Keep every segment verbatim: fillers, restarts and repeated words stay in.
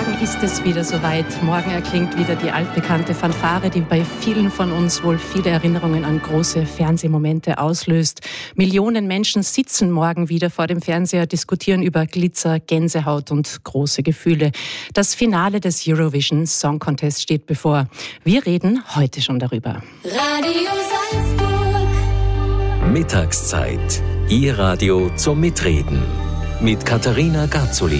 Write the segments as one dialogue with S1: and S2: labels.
S1: Morgen ist es wieder soweit. Morgen erklingt wieder die altbekannte Fanfare, die bei vielen von uns wohl viele Erinnerungen an große Fernsehmomente auslöst. Millionen Menschen sitzen morgen wieder vor dem Fernseher, diskutieren über Glitzer, Gänsehaut und große Gefühle. Das Finale des Eurovision Song Contest steht bevor. Wir reden heute schon darüber.
S2: Radio Salzburg.
S3: Mittagszeit. Ihr Radio zum Mitreden. Mit Katharina Garzoli.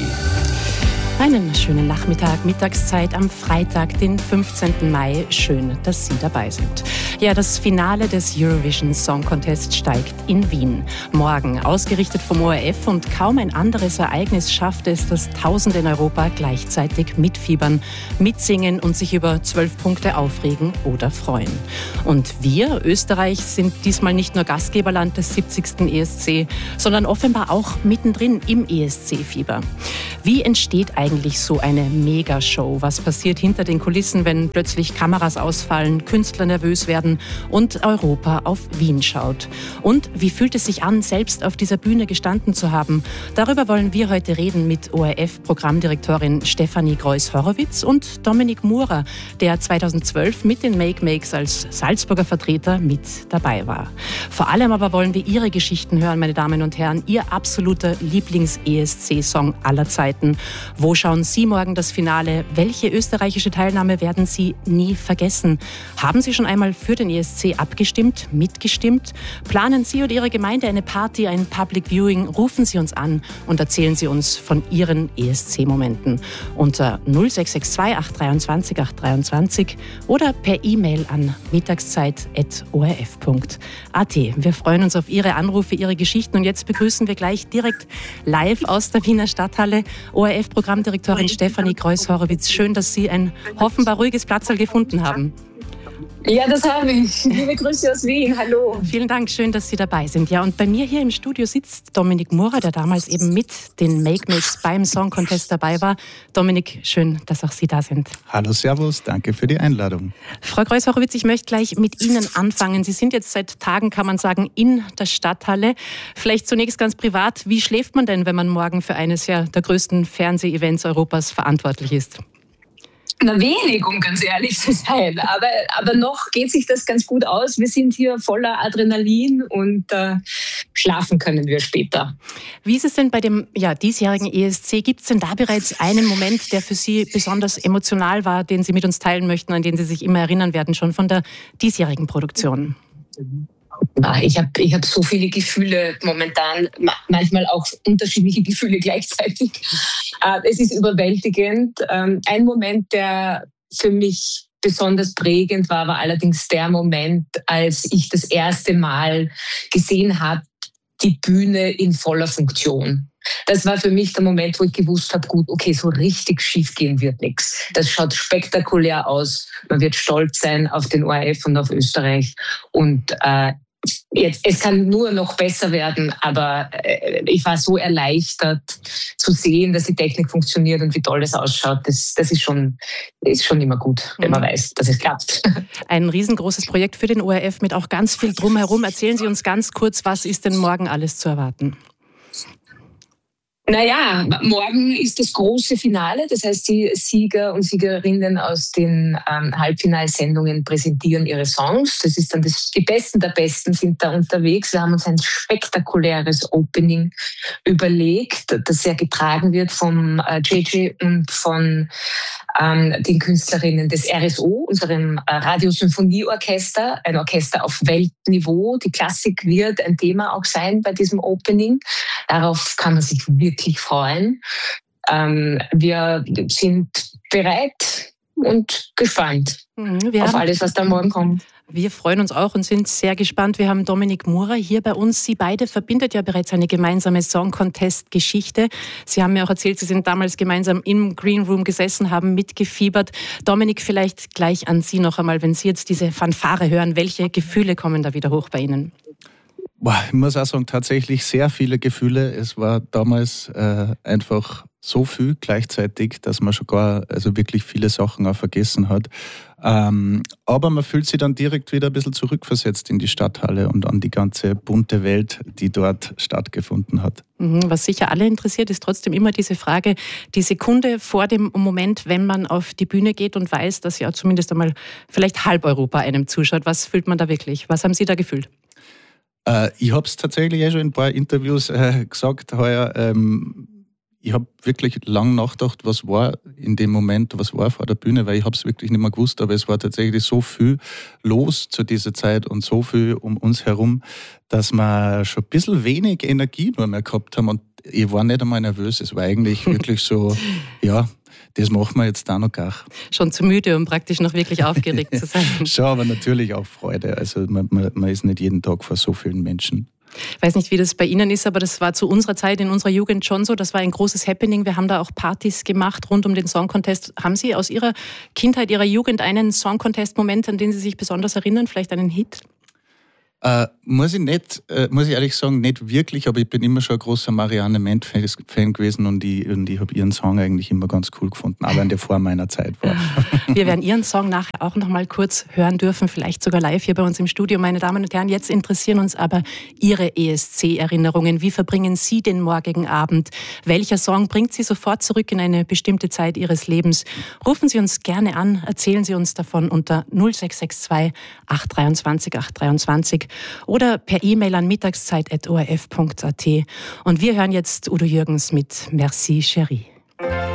S1: Einen schönen Nachmittag, Mittagszeit am Freitag, den fünfzehnten Mai. Schön, dass Sie dabei sind. Ja, das Finale des Eurovision Song Contest steigt in Wien. Morgen, ausgerichtet vom O R F, und kaum ein anderes Ereignis schafft es, dass Tausende in Europa gleichzeitig mitfiebern, mitsingen und sich über zwölf Punkte aufregen oder freuen. Und wir, Österreich, sind diesmal nicht nur Gastgeberland des siebzigsten E S C, sondern offenbar auch mittendrin im E S C-Fieber. Wie entsteht eigentlich so eine Megashow? Was passiert hinter den Kulissen, wenn plötzlich Kameras ausfallen, Künstler nervös werden und Europa auf Wien schaut? Und wie fühlt es sich an, selbst auf dieser Bühne gestanden zu haben? Darüber wollen wir heute reden mit O R F-Programmdirektorin Stefanie Greuß-Horowitz und Dominik Murer, der zweitausendzwölf mit den Make-Makes als Salzburger Vertreter mit dabei war. Vor allem aber wollen wir Ihre Geschichten hören, meine Damen und Herren, Ihr absoluter Lieblings-E S C-Song aller Zeiten. Wo schauen Sie morgen das Finale? Welche österreichische Teilnahme werden Sie nie vergessen? Haben Sie schon einmal für den E S C abgestimmt, mitgestimmt? Planen Sie oder Ihre Gemeinde eine Party, ein Public Viewing? Rufen Sie uns an und erzählen Sie uns von Ihren E S C-Momenten unter null sechs sechs zwei acht zwei acht drei zwei oder per E-Mail an mittagszeit at o r f punkt a t. Wir freuen uns auf Ihre Anrufe, Ihre Geschichten, und jetzt begrüßen wir gleich direkt live aus der Wiener Stadthalle O R F-Programmdirektorin Stefanie Greuß-Horowitz. Schön, dass Sie ein offenbar ruhiges Platzl gefunden haben.
S4: Ja, das habe ich. Liebe Grüße aus Wien. Hallo.
S1: Vielen Dank, schön, dass Sie dabei sind. Ja, und bei mir hier im Studio sitzt Dominik Murer, der damals eben mit den Make-Makes beim Song Contest dabei war. Dominik, schön, dass auch Sie da sind.
S5: Hallo, servus, danke für die Einladung.
S1: Frau Greuß-Horowitz, ich möchte gleich mit Ihnen anfangen. Sie sind jetzt seit Tagen, kann man sagen, in der Stadthalle. Vielleicht zunächst ganz privat, wie schläft man denn, wenn man morgen für eines ja der größten Fernseh-Events Europas verantwortlich ist?
S4: Na, wenig, um ganz ehrlich zu sein. Aber, aber noch geht sich das ganz gut aus. Wir sind hier voller Adrenalin und äh, schlafen können wir später.
S1: Wie ist es denn bei dem ja, diesjährigen E S C? Gibt es denn da bereits einen Moment, der für Sie besonders emotional war, den Sie mit uns teilen möchten, an den Sie sich immer erinnern werden, schon von der diesjährigen Produktion?
S4: Ich habe ich hab so viele Gefühle momentan, manchmal auch unterschiedliche Gefühle gleichzeitig. Es ist überwältigend. Ein Moment, der für mich besonders prägend war, war allerdings der Moment, als ich das erste Mal gesehen habe, die Bühne in voller Funktion. Das war für mich der Moment, wo ich gewusst habe, gut, okay, so richtig schief gehen wird nichts. Das schaut spektakulär aus. Man wird stolz sein auf den O R F und auf Österreich. Und äh, jetzt, es kann nur noch besser werden, aber äh, ich war so erleichtert zu sehen, dass die Technik funktioniert und wie toll es ausschaut. Das, das ist, schon, ist schon immer gut, wenn man mhm. weiß, dass es klappt.
S1: Ein riesengroßes Projekt für den O R F mit auch ganz viel drumherum. Erzählen Sie uns ganz kurz, was ist denn morgen alles zu erwarten?
S4: Naja, morgen ist das große Finale. Das heißt, die Sieger und Siegerinnen aus den ähm, Halbfinalsendungen präsentieren ihre Songs. Das ist dann das, die Besten der Besten sind da unterwegs. Wir haben uns ein spektakuläres Opening überlegt, das ja getragen wird vom äh, J J und von ähm, den Künstlerinnen des R S O, unserem äh, Radiosymphonieorchester, ein Orchester auf Weltniveau. Die Klassik wird ein Thema auch sein bei diesem Opening. Darauf kann man sich wirklich freuen. Ähm, wir sind bereit und gespannt
S1: mhm,
S4: auf alles, was da morgen kommt.
S1: Wir freuen uns auch und sind sehr gespannt. Wir haben Dominik Murer hier bei uns. Sie beide verbindet ja bereits eine gemeinsame Song-Contest-Geschichte. Sie haben mir auch erzählt, Sie sind damals gemeinsam im Green Room gesessen, haben mitgefiebert. Dominik, vielleicht gleich an Sie noch einmal, wenn Sie jetzt diese Fanfare hören, welche Gefühle kommen da wieder hoch bei Ihnen?
S5: Boah, ich muss auch sagen, tatsächlich sehr viele Gefühle. Es war damals äh, einfach so viel gleichzeitig, dass man schon gar also wirklich viele Sachen auch vergessen hat. Ähm, aber man fühlt sich dann direkt wieder ein bisschen zurückversetzt in die Stadthalle und an die ganze bunte Welt, die dort stattgefunden hat.
S1: Was sicher alle interessiert, ist trotzdem immer diese Frage, die Sekunde vor dem Moment, wenn man auf die Bühne geht und weiß, dass ja zumindest einmal vielleicht halb Europa einem zuschaut. Was fühlt man da wirklich? Was haben Sie da gefühlt?
S5: Äh, ich habe es tatsächlich eh schon in ein paar Interviews äh, gesagt heuer. Ähm, Ich habe wirklich lang nachgedacht, was war in dem Moment, was war vor der Bühne, weil ich habe es wirklich nicht mehr gewusst, aber es war tatsächlich so viel los zu dieser Zeit und so viel um uns herum, dass wir schon ein bisschen wenig Energie nur mehr gehabt haben und ich war nicht einmal nervös, es war eigentlich wirklich so, ja, das machen wir jetzt da noch gar.
S1: Schon zu müde, um praktisch noch wirklich aufgeregt zu sein.
S5: Schon, aber natürlich auch Freude, also man, man, man ist nicht jeden Tag vor so vielen Menschen.
S1: Ich weiß nicht, wie das bei Ihnen ist, aber das war zu unserer Zeit, in unserer Jugend schon so. Das war ein großes Happening. Wir haben da auch Partys gemacht rund um den Song Contest. Haben Sie aus Ihrer Kindheit, Ihrer Jugend einen Song Contest-Moment, an den Sie sich besonders erinnern? Vielleicht einen Hit?
S5: Äh, muss ich nicht, äh, muss ich ehrlich sagen, nicht wirklich, aber ich bin immer schon ein großer Marianne Ment-Fan gewesen und ich, und ich habe ihren Song eigentlich immer ganz cool gefunden, auch wenn der vor meiner Zeit war.
S1: Wir werden Ihren Song nachher auch noch mal kurz hören dürfen, vielleicht sogar live hier bei uns im Studio. Meine Damen und Herren, jetzt interessieren uns aber Ihre E S C-Erinnerungen. Wie verbringen Sie den morgigen Abend? Welcher Song bringt Sie sofort zurück in eine bestimmte Zeit Ihres Lebens? Rufen Sie uns gerne an, erzählen Sie uns davon unter null sechs sechs zwei acht zwei acht drei zwei oder per E-Mail an mittagszeit at o r f punkt a t. Und wir hören jetzt Udo Jürgens mit Merci Chérie.